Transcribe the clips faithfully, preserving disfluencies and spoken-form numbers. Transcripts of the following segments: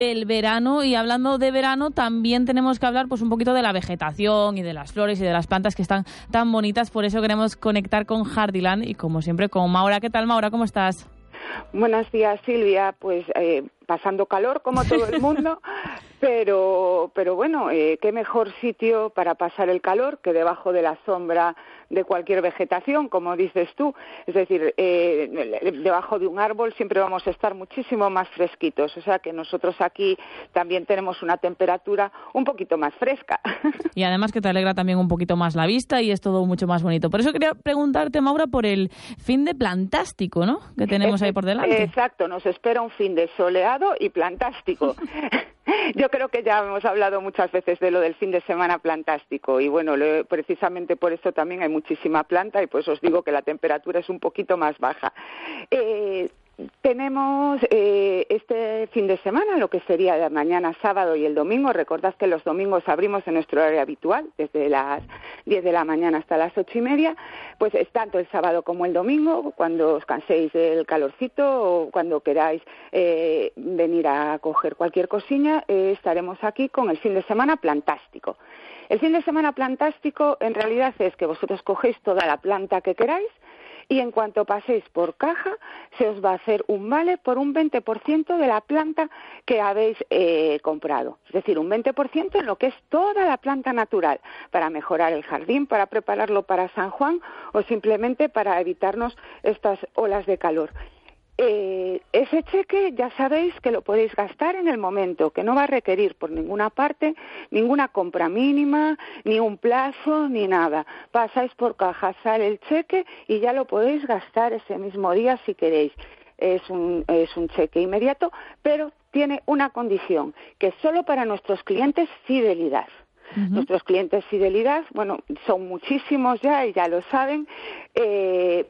el verano, y hablando de verano también tenemos que hablar pues un poquito de la vegetación y de las flores y de las plantas que están tan bonitas. Por eso queremos conectar con Jardiland y como siempre con Maura. ¿Qué tal, Maura? ¿Cómo estás? Buenos días, Silvia. Pues eh, pasando calor como todo el mundo, pero pero bueno, eh, qué mejor sitio para pasar el calor que debajo de la sombra de cualquier vegetación, como dices tú. Es decir, eh, debajo de un árbol siempre vamos a estar muchísimo más fresquitos. O sea que nosotros aquí también tenemos una temperatura un poquito más fresca. Y además que te alegra también un poquito más la vista y es todo mucho más bonito. Por eso quería preguntarte, Maura, por el fin de plantástico, ¿no?, que tenemos ahí por delante. Exacto, nos espera un fin de soleado y plantástico. Yo creo que ya hemos hablado muchas veces de lo del fin de semana plantástico y bueno, lo, precisamente por eso también hay muchísima planta y pues os digo que la temperatura es un poquito más baja. Eh, Tenemos eh, este fin de semana, lo que sería la mañana sábado y el domingo. Recordad que los domingos abrimos en nuestro horario habitual, desde las diez de la mañana hasta las ocho y media. Pues es tanto el sábado como el domingo, cuando os canséis del calorcito o cuando queráis eh, venir a coger cualquier cosilla, eh, estaremos aquí con el fin de semana plantástico. El fin de semana plantástico en realidad es que vosotros cogéis toda la planta que queráis, y en cuanto paséis por caja, se os va a hacer un vale por un veinte por ciento de la planta que habéis eh, comprado. Es decir, un veinte por ciento en lo que es toda la planta natural, para mejorar el jardín, para prepararlo para San Juan o simplemente para evitarnos estas olas de calor. Eh, ese cheque ya sabéis que lo podéis gastar en el momento, que no va a requerir por ninguna parte ninguna compra mínima, ni un plazo, ni nada. Pasáis por caja, sale el cheque y ya lo podéis gastar ese mismo día si queréis. Es un, es un cheque inmediato, pero tiene una condición, que es solo para nuestros clientes fidelidad. Uh-huh. Nuestros clientes fidelidad, bueno, son muchísimos ya y ya lo saben, eh,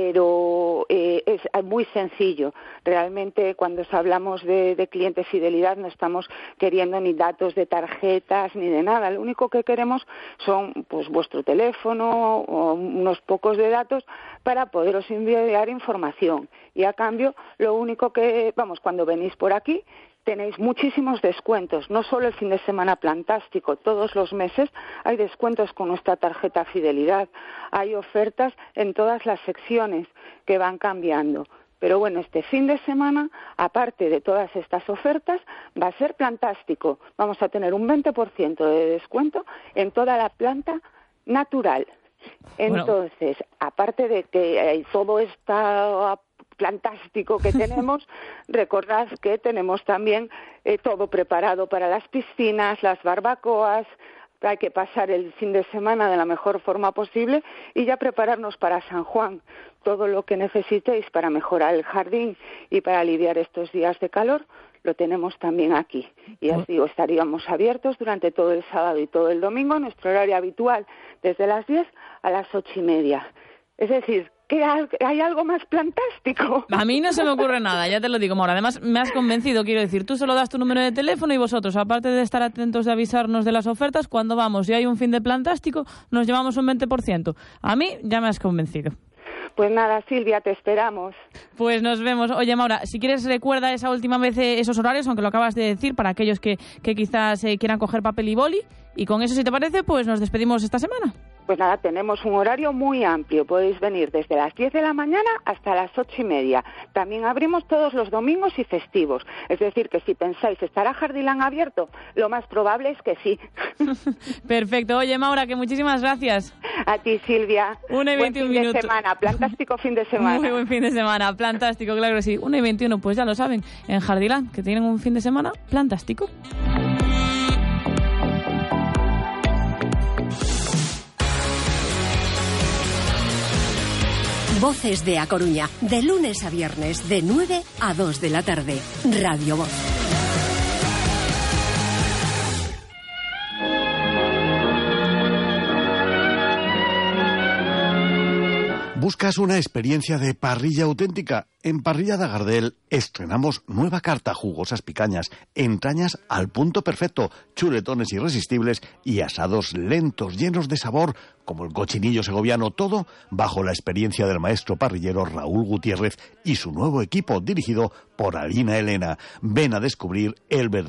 pero eh, es muy sencillo. Realmente cuando hablamos de, de clientes fidelidad no estamos queriendo ni datos de tarjetas ni de nada. Lo único que queremos son pues vuestro teléfono o unos pocos de datos para poderos enviar información. Y a cambio, lo único que, vamos, cuando venís por aquí, tenéis muchísimos descuentos, no solo el fin de semana plantástico, todos los meses hay descuentos con nuestra tarjeta Fidelidad, hay ofertas en todas las secciones que van cambiando. Pero bueno, este fin de semana, aparte de todas estas ofertas, va a ser plantástico. Vamos a tener un veinte por ciento de descuento en toda la planta natural. Entonces, bueno, aparte de que eh, todo está plantástico que tenemos, recordad que tenemos también eh, todo preparado para las piscinas, las barbacoas. Hay que pasar el fin de semana de la mejor forma posible y ya prepararnos para San Juan. Todo lo que necesitéis para mejorar el jardín y para aliviar estos días de calor, lo tenemos también aquí. Y así digo, estaríamos abiertos durante todo el sábado y todo el domingo, nuestro horario habitual, desde las diez a las ocho y media. Es decir, que hay algo más plantástico. A mí no se me ocurre nada, ya te lo digo, Maura. Además, me has convencido, quiero decir, tú solo das tu número de teléfono y vosotros, aparte de estar atentos de avisarnos de las ofertas, cuando vamos y hay un fin de plantástico, nos llevamos un veinte por ciento. A mí ya me has convencido. Pues nada, Silvia, te esperamos. Pues nos vemos. Oye, Maura, si quieres recuerda esa última vez esos horarios, aunque lo acabas de decir, para aquellos que, que quizás eh, quieran coger papel y boli. Y con eso, si te parece, pues nos despedimos esta semana. Pues nada, tenemos un horario muy amplio. Podéis venir desde las diez de la mañana hasta las ocho y media. También abrimos todos los domingos y festivos. Es decir, que si pensáis, ¿estará Jardiland abierto? Lo más probable es que sí. Perfecto. Oye, Maura, que muchísimas gracias. A ti, Silvia. Una y veintiún minutos. Buen fin de semana, plantástico fin de semana. Muy buen fin de semana, plantástico, claro que sí. Una y veintiuno, pues ya lo saben, en Jardiland, que tienen un fin de semana plantástico. Voces de A Coruña, de lunes a viernes, de nueve a dos de la tarde. Radio Voz. ¿Buscas una experiencia de parrilla auténtica? En Parrillada Gardel estrenamos nueva carta, jugosas picañas, entrañas al punto perfecto, chuletones irresistibles y asados lentos, llenos de sabor, como el cochinillo segoviano, todo bajo la experiencia del maestro parrillero Raúl Gutiérrez y su nuevo equipo dirigido por Alina Elena. Ven a descubrir el verdadero